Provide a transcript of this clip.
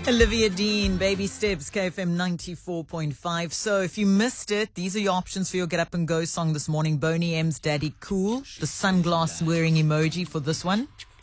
Olivia Dean, Baby Steps, KFM 94.5. So if you missed it, these are your options for your Get Up and Go song this morning. Boney M's Daddy Cool, the sunglass wearing emoji for this one.